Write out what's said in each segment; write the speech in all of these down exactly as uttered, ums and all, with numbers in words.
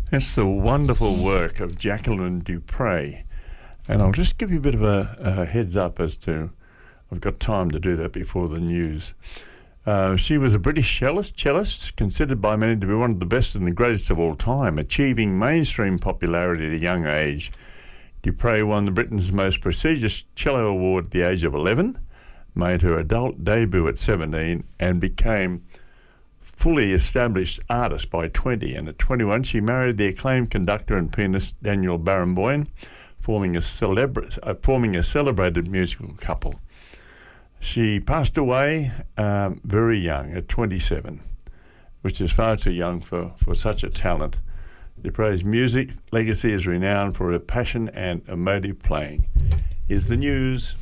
That's the wonderful work of Jacqueline du Pré. And I'll just give you a bit of a, a heads up as to, I've got time to do that before the news. Uh, she was a British cellist, cellist, considered by many to be one of the best and the greatest of all time, achieving mainstream popularity at a young age. du Pré won the Britain's most prestigious cello award at the age of eleven, made her adult debut at seventeen, and became fully established artist by twenty. And at twenty-one, she married the acclaimed conductor and pianist Daniel Barenboim, forming a, celebra- uh, forming a celebrated musical couple. She passed away um, very young, at twenty-seven, which is far too young for, for such a talent. du Pré's music legacy is renowned for her passion and emotive playing. Here's the news.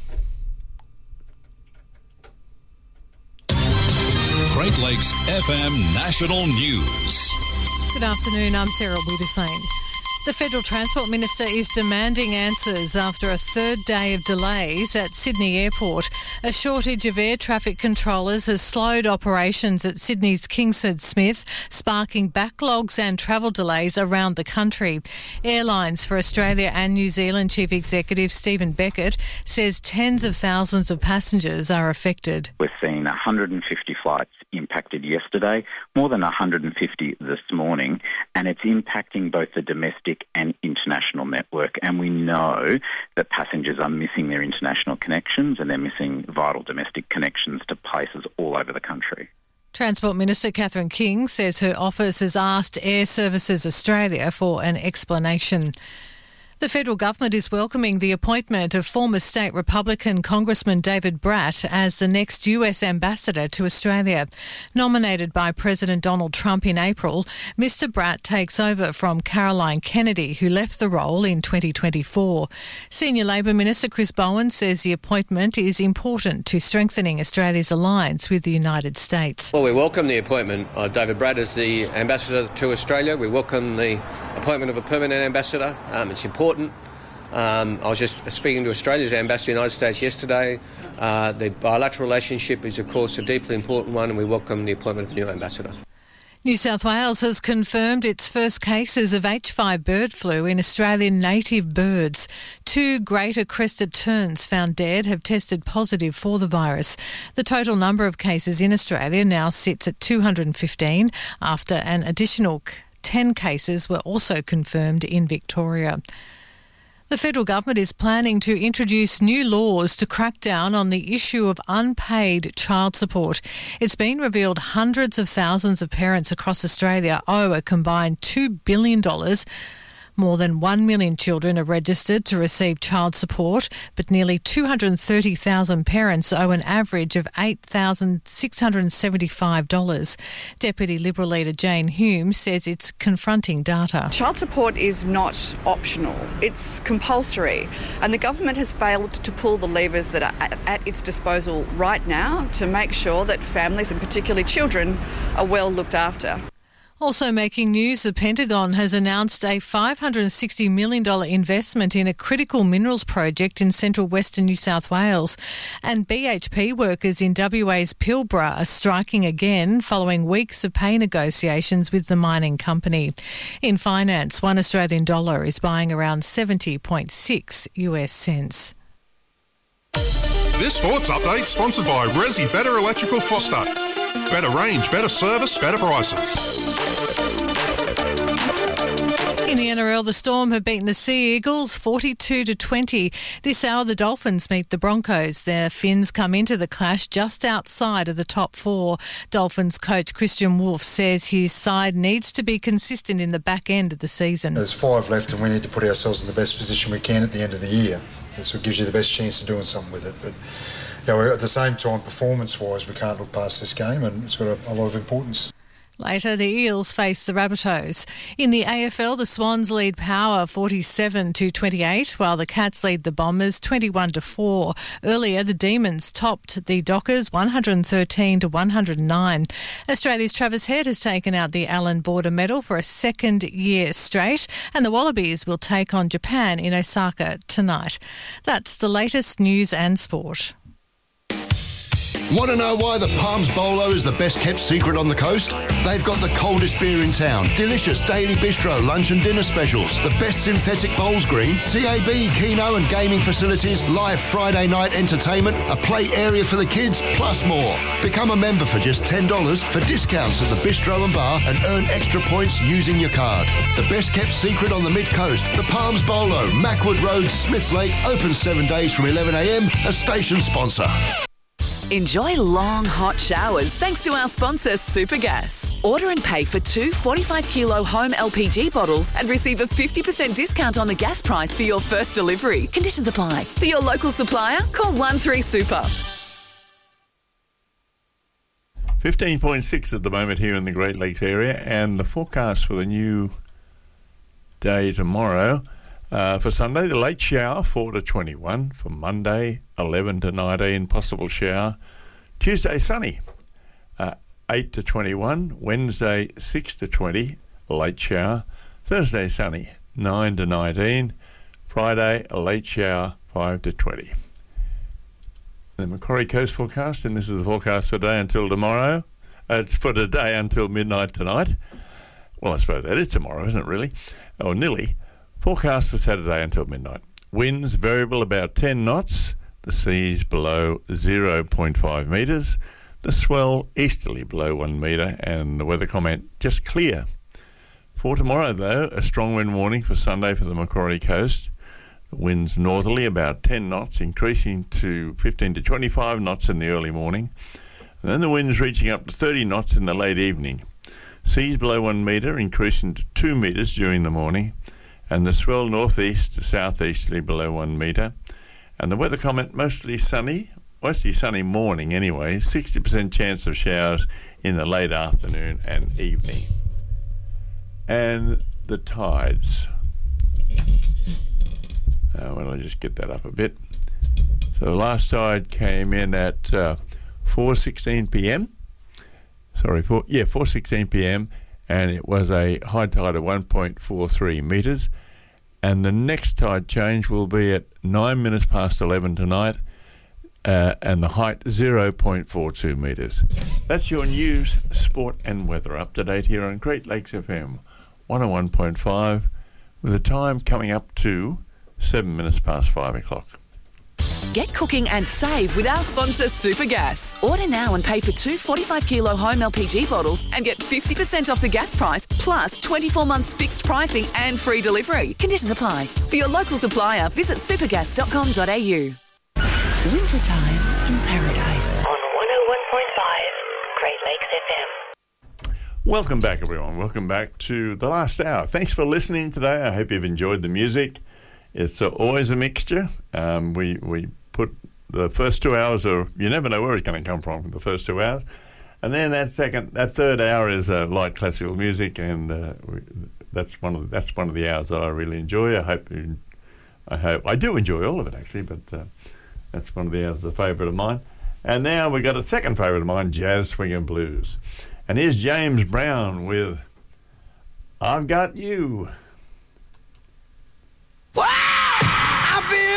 Great Lakes F M National News. Good afternoon, I'm Sarah Wiedersane. The Federal Transport Minister is demanding answers after a third day of delays at Sydney Airport. A shortage of air traffic controllers has slowed operations at Sydney's Kingsford Smith, sparking backlogs and travel delays around the country. Airlines for Australia and New Zealand Chief Executive Stephen Beckett says tens of thousands of passengers are affected. We're seeing one hundred fifty flights impacted yesterday, more than one hundred fifty this morning, and it's impacting both the domestic and international network. And we know that passengers are missing their international connections and they're missing vital domestic connections to places all over the country. Transport Minister Catherine King says her office has asked Air Services Australia for an explanation. The federal government is welcoming the appointment of former state Republican Congressman David Bratt as the next U S ambassador to Australia. Nominated by President Donald Trump in April, Mister Bratt takes over from Caroline Kennedy, who left the role in twenty twenty-four. Senior Labor Minister Chris Bowen says the appointment is important to strengthening Australia's alliance with the United States. Well, we welcome the appointment of David Bratt as the ambassador to Australia. We welcome the appointment of a permanent ambassador. Um, it's important. Um, I was just speaking to Australia's ambassador in the United States yesterday. Uh, the bilateral relationship is, of course, a deeply important one, and we welcome the appointment of a new ambassador. New South Wales has confirmed its first cases of H five bird flu in Australian native birds. Two greater crested terns found dead have tested positive for the virus. The total number of cases in Australia now sits at two hundred fifteen after an additional ten cases were also confirmed in Victoria. The federal government is planning to introduce new laws to crack down on the issue of unpaid child support. It's been revealed hundreds of thousands of parents across Australia owe a combined two billion dollars. More than one million children are registered to receive child support, but nearly two hundred thirty thousand parents owe an average of eight thousand six hundred seventy-five dollars. Deputy Liberal leader Jane Hume says it's confronting data. Child support is not optional, it's compulsory, and the government has failed to pull the levers that are at, at its disposal right now to make sure that families, and particularly children, are well looked after. Also making news, the Pentagon has announced a five hundred sixty million dollars investment in a critical minerals project in central western New South Wales. And B H P workers in W A's Pilbara are striking again following weeks of pay negotiations with the mining company. In finance, one Australian dollar is buying around seventy point six U S cents. This sports update sponsored by Resi Better Electrical Foster. Better range, better service, better prices. In the N R L, the Storm have beaten the Sea Eagles forty-two to twenty. This hour, the Dolphins meet the Broncos. Their Finns come into the clash just outside of the top four. Dolphins coach Christian Wolf says his side needs to be consistent in the back end of the season. There's five left and we need to put ourselves in the best position we can at the end of the year. That's what gives you the best chance of doing something with it. But you know, at the same time, performance-wise, we can't look past this game and it's got a, a lot of importance. Later, the Eels face the Rabbitohs. In the A F L, the Swans lead Power forty-seven to twenty-eight, while the Cats lead the Bombers twenty-one to four. Earlier, the Demons topped the Dockers one hundred thirteen to one hundred nine. Australia's Travis Head has taken out the Allen Border Medal for a second year straight, and the Wallabies will take on Japan in Osaka tonight. That's the latest news and sport. Want to know why the Palms Bolo is the best kept secret on the coast? They've got the coldest beer in town, delicious daily bistro lunch and dinner specials, the best synthetic bowls green, T A B, Keno and gaming facilities, live Friday night entertainment, a play area for the kids, plus more. Become a member for just ten dollars for discounts at the bistro and bar and earn extra points using your card. The best kept secret on the mid-coast, the Palms Bolo, Macwood Road, Smiths Lake, open seven days from eleven a m, a station sponsor. Enjoy long, hot showers thanks to our sponsor, Supergas. Order and pay for two forty-five kilo home L P G bottles and receive a fifty percent discount on the gas price for your first delivery. Conditions apply. For your local supplier, call one three super. fifteen point six at the moment here in the Great Lakes area, and the forecast for the new day tomorrow. Uh, for Sunday, the late shower, four to twenty-one. For Monday, eleven to nineteen, possible shower. Tuesday, sunny, uh, eight to twenty-one. Wednesday, six to twenty, late shower. Thursday, sunny, nine to nineteen. Friday, a late shower, five to twenty. The Macquarie Coast forecast, and this is the forecast for today until tomorrow. Uh, it's for today until midnight tonight. Well, I suppose that is tomorrow, isn't it, really? Or nearly. Forecast for Saturday until midnight. Winds variable about ten knots. The seas below zero point five metres. The swell easterly below one metre. And the weather comment, just clear. For tomorrow, though, a strong wind warning for Sunday for the Macquarie Coast. The winds northerly about ten knots, increasing to fifteen to twenty-five knots in the early morning. And then the winds reaching up to thirty knots in the late evening. Seas below one metre, increasing to two metres during the morning. And the swell northeast to southeasterly below one metre. And the weather comment, mostly sunny, mostly sunny morning anyway, sixty percent chance of showers in the late afternoon and evening. And the tides. Uh, well, I'll just get that up a bit. So the last tide came in at uh, four sixteen p m. Sorry, four, yeah, four sixteen p m, and it was a high tide of one point four three metres. And the next tide change will be at nine minutes past eleven tonight, uh, and the height zero point four two metres. That's your news, sport and weather up to date here on Great Lakes F M one oh one point five, with the time coming up to seven minutes past five o'clock. Get cooking and save with our sponsor, Supergas. Order now and pay for two forty-five kilo home L P G bottles and get fifty percent off the gas price, plus twenty-four months fixed pricing and free delivery. Conditions apply. For your local supplier, visit supergas dot com dot a u. Wintertime in Paradise. On one oh one point five, Great Lakes F M. Welcome back, everyone. Welcome back to the last hour. Thanks for listening today. I hope you've enjoyed the music. It's uh, always a mixture. Um, we we put the first two hours, or you never know where it's going to come from for the first two hours, and then that second, that third hour is uh, light classical music, and uh, we, that's one of the, that's one of the hours that I really enjoy. I hope you, I hope I do enjoy all of it actually, but uh, that's one of the hours, a favourite of mine. And now we've got a second favourite of mine, jazz, swing and blues, and here's James Brown with "I've Got You."